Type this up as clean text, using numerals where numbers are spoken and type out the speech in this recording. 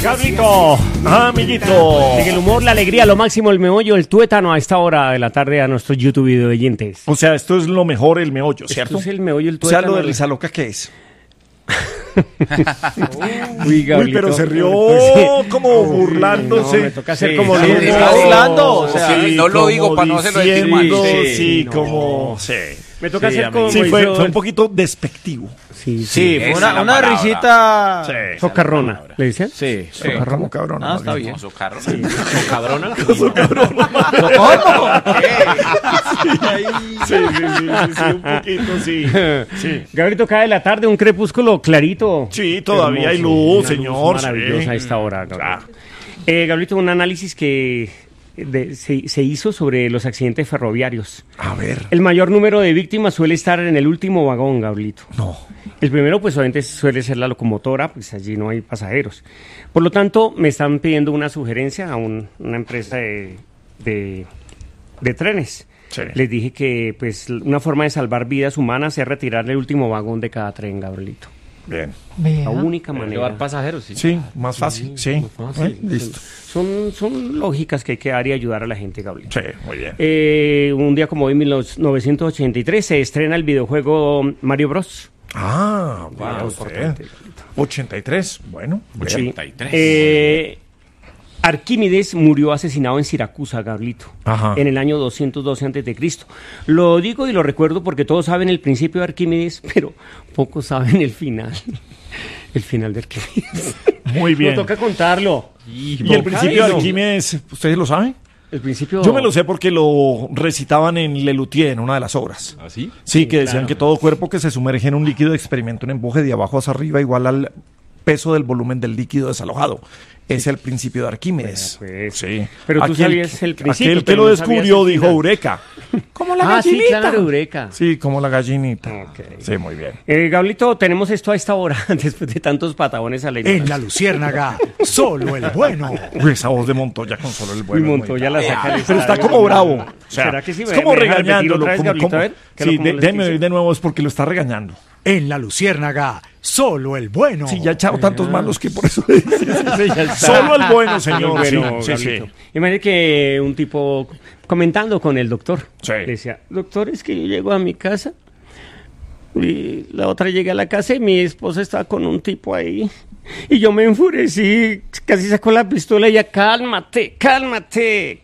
Gabrielito, amiguito. En el humor, la alegría, lo máximo, el meollo, el tuétano a esta hora de la tarde a nuestros YouTube video oyentes. O sea, esto es lo mejor, el meollo, ¿cierto? Esto es el meollo, el O sea, tuétano. lo de risa loca, ¿qué es? Uy, Uy, pero se rió como burlándose. No, me toca hacer Sí, como sí, lo sí, está burlando, o sea, sí, no lo como digo para no hacerlo sentir mal. diciendo, Sí, sí, no. como... Sí. Me toca Sí, hacer como sí, fue hizo- un poquito despectivo. Sí, Sí, fue Esa es la una palabra. risita. Sí. Socarrona, ¿le dicen? Sí. Como cabrón. Ah, está bien. Su carro. Socabrona. Sí, un poquito, sí. Sí. Gabrielito, cae la tarde, un crepúsculo clarito. Sí, todavía hay Hermoso, luz, una señor, maravillosa sí. a esta hora, Gabrielito. Gabrielito, un análisis que se hizo sobre los accidentes ferroviarios. A ver. El mayor número de víctimas suele estar en el último vagón, Gabrielito. No. El primero, pues obviamente suele ser la locomotora, pues allí no hay pasajeros. Por lo tanto, me están pidiendo una sugerencia a una empresa de trenes. Sí. Les dije que pues una forma de salvar vidas humanas es retirar el último vagón de cada tren, Gabrielito. Bien. La única manera. Llevar pasajeros, sí. Sí, más fácil, sí. Fácil. Listo. Son lógicas que hay que dar y ayudar a la gente, Gabrielito. Sí, muy bien. Un día como hoy, 1983, se estrena el videojuego Mario Bros. Ah, Wow, vaya usted. importante. 83, bueno. Bien. Sí. 83. Arquímedes murió asesinado en Siracusa, Gabrielito, Ajá. en el año 212 a.C. Lo digo y lo recuerdo porque todos saben el principio de Arquímedes, pero pocos saben el final. El final de Arquímedes. Muy bien. Me toca contarlo. ¿Y el principio de Arquímedes, ustedes lo saben? El principio... Yo me lo sé porque lo recitaban en Lelutier, en una de las obras. ¿Ah, sí? Sí, que decían claro. que todo cuerpo que se sumerge en un líquido experimenta un empuje de abajo hacia arriba igual al peso del volumen del líquido desalojado. Es el principio de Arquímedes. Vea, pues. Sí. Pero tú sabías el principio, Aquel que pero lo no sabías descubrió el dijo final. Eureka. Como la Ah, sí, gallinita. claro, Eureka. Sí, como la gallinita. Ok. Sí, muy bien. Gablito, tenemos esto a esta hora, después de tantos patabones a la En la Luciérnaga, solo el bueno. Uy, esa voz de Montoya con solo el bueno. Y Montoya la saca del Pero está estadio. como bravo. O sea, ¿Será que sí? es ¿Me como deja repetir regañándolo. otra vez, como- Gablito? como- A ver, ¿qué sí, lo- cómo lo déjeme dice? oír de nuevo, es porque lo está regañando. En la Luciérnaga, solo el bueno. Sí, ya he echado tantos malos que por eso le dice. Sí, ya está. Solo el bueno, señor. Muy bueno, sí, sí, Gablito. sí. Imagínate que un tipo comentando con el doctor, Sí. le decía, doctor, es que yo llego a mi casa y la otra llega a la casa y mi esposa estaba con un tipo ahí y yo me enfurecí, casi sacó la pistola y ella, cálmate, cálmate,